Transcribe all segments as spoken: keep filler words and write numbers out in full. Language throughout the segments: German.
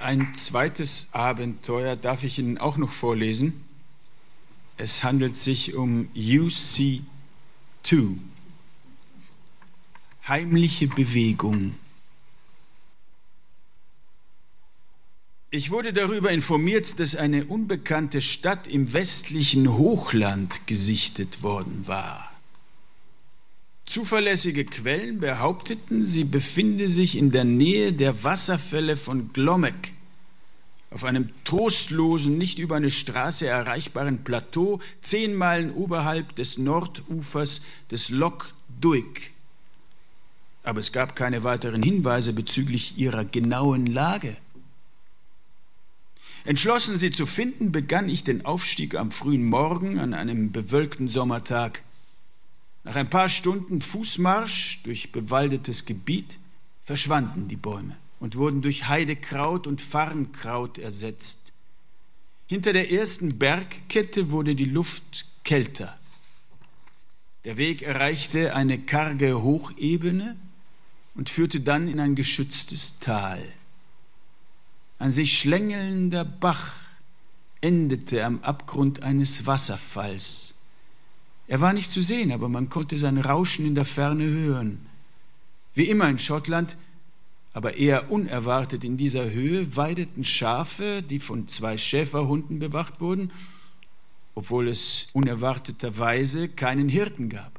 Ein zweites Abenteuer darf ich Ihnen auch noch vorlesen. Es handelt sich um U C zwei. Heimliche Bewegung. Ich wurde darüber informiert, dass eine unbekannte Stadt im westlichen Hochland gesichtet worden war. Zuverlässige Quellen behaupteten, sie befinde sich in der Nähe der Wasserfälle von Glommek, auf einem trostlosen, nicht über eine Straße erreichbaren Plateau, zehn Meilen oberhalb des Nordufers des Loch Duik. Aber es gab keine weiteren Hinweise bezüglich ihrer genauen Lage. Entschlossen, sie zu finden, begann ich den Aufstieg am frühen Morgen an einem bewölkten Sommertag. Nach ein paar Stunden Fußmarsch durch bewaldetes Gebiet verschwanden die Bäume und wurden durch Heidekraut und Farnkraut ersetzt. Hinter der ersten Bergkette wurde die Luft kälter. Der Weg erreichte eine karge Hochebene und führte dann in ein geschütztes Tal. Ein sich schlängelnder Bach endete am Abgrund eines Wasserfalls. Er war nicht zu sehen, aber man konnte sein Rauschen in der Ferne hören. Wie immer in Schottland, aber eher unerwartet in dieser Höhe, weideten Schafe, die von zwei Schäferhunden bewacht wurden, obwohl es unerwarteterweise keinen Hirten gab.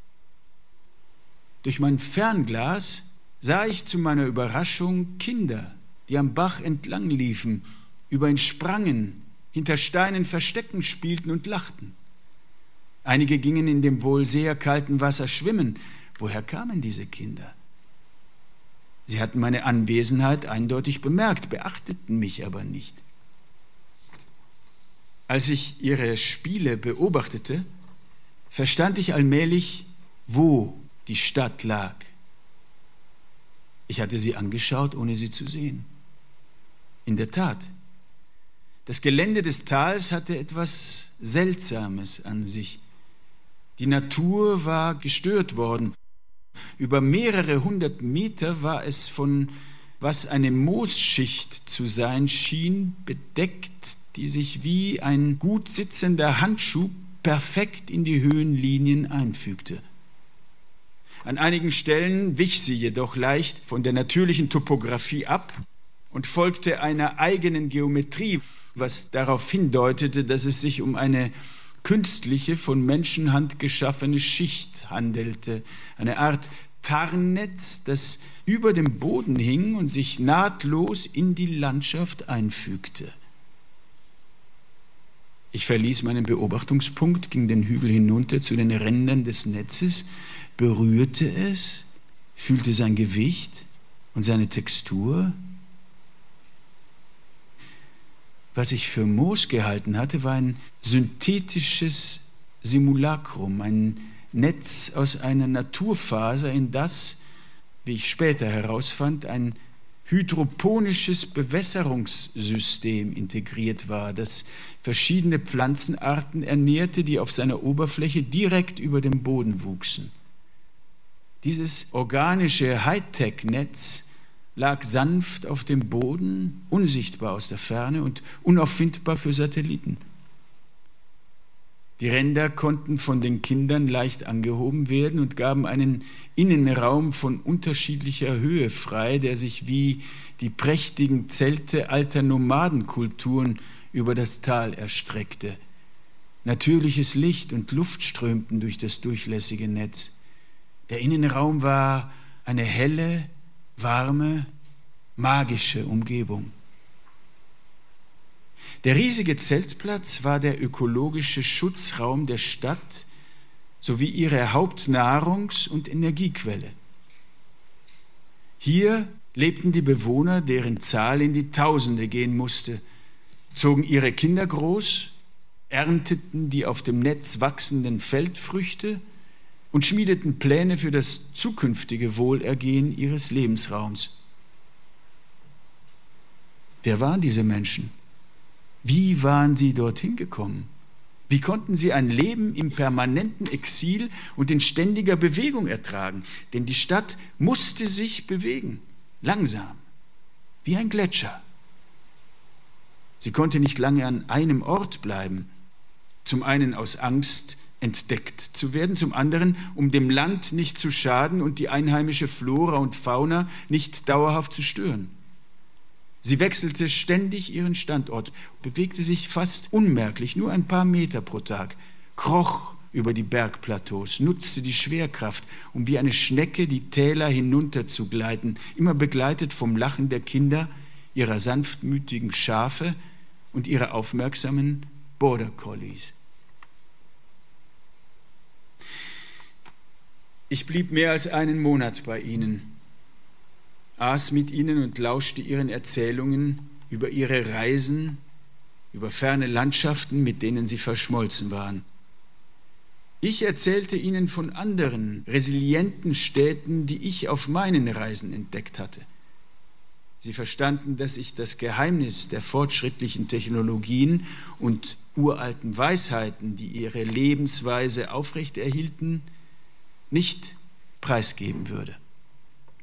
Durch mein Fernglas sah ich zu meiner Überraschung Kinder, die am Bach entlang liefen, über ihn sprangen, hinter Steinen verstecken spielten und lachten. Einige gingen in dem wohl sehr kalten Wasser schwimmen. Woher kamen diese Kinder? Sie hatten meine Anwesenheit eindeutig bemerkt, beachteten mich aber nicht. Als ich ihre Spiele beobachtete, verstand ich allmählich, wo die Stadt lag. Ich hatte sie angeschaut, ohne sie zu sehen. In der Tat, das Gelände des Tals hatte etwas Seltsames an sich. Die Natur war gestört worden. Über mehrere hundert Meter war es von, was eine Moosschicht zu sein schien, bedeckt, die sich wie ein gut sitzender Handschuh perfekt in die Höhenlinien einfügte. An einigen Stellen wich sie jedoch leicht von der natürlichen Topographie ab und folgte einer eigenen Geometrie, was darauf hindeutete, dass es sich um eine künstliche, von Menschenhand geschaffene Schicht handelte, eine Art Tarnnetz, das über dem Boden hing und sich nahtlos in die Landschaft einfügte. Ich verließ meinen Beobachtungspunkt, ging den Hügel hinunter zu den Rändern des Netzes, berührte es, fühlte sein Gewicht und seine Textur. Was ich für Moos gehalten hatte, war ein synthetisches Simulacrum, ein Netz aus einer Naturfaser, in das, wie ich später herausfand, ein hydroponisches Bewässerungssystem integriert war, das verschiedene Pflanzenarten ernährte, die auf seiner Oberfläche direkt über dem Boden wuchsen. Dieses organische Hightech-Netz lag sanft auf dem Boden, unsichtbar aus der Ferne und unauffindbar für Satelliten. Die Ränder konnten von den Kindern leicht angehoben werden und gaben einen Innenraum von unterschiedlicher Höhe frei, der sich wie die prächtigen Zelte alter Nomadenkulturen über das Tal erstreckte. Natürliches Licht und Luft strömten durch das durchlässige Netz. Der Innenraum war eine helle, warme, magische Umgebung. Der riesige Zeltplatz war der ökologische Schutzraum der Stadt sowie ihre Hauptnahrungs- und Energiequelle. Hier lebten die Bewohner, deren Zahl in die Tausende gehen musste, zogen ihre Kinder groß, ernteten die auf dem Netz wachsenden Feldfrüchte und schmiedeten Pläne für das zukünftige Wohlergehen ihres Lebensraums. Wer waren diese Menschen? Wie waren sie dorthin gekommen? Wie konnten sie ein Leben im permanenten Exil und in ständiger Bewegung ertragen? Denn die Stadt musste sich bewegen, langsam, wie ein Gletscher. Sie konnte nicht lange an einem Ort bleiben, zum einen aus Angst, entdeckt zu werden, zum anderen, um dem Land nicht zu schaden und die einheimische Flora und Fauna nicht dauerhaft zu stören. Sie wechselte ständig ihren Standort, bewegte sich fast unmerklich, nur ein paar Meter pro Tag, kroch über die Bergplateaus, nutzte die Schwerkraft, um wie eine Schnecke die Täler hinunterzugleiten, immer begleitet vom Lachen der Kinder, ihrer sanftmütigen Schafe und ihrer aufmerksamen Border Collies. Ich blieb mehr als einen Monat bei ihnen, aß mit ihnen und lauschte ihren Erzählungen über ihre Reisen, über ferne Landschaften, mit denen sie verschmolzen waren. Ich erzählte ihnen von anderen resilienten Städten, die ich auf meinen Reisen entdeckt hatte. Sie verstanden, dass ich das Geheimnis der fortschrittlichen Technologien und uralten Weisheiten, die ihre Lebensweise aufrechterhielten, nicht preisgeben würde.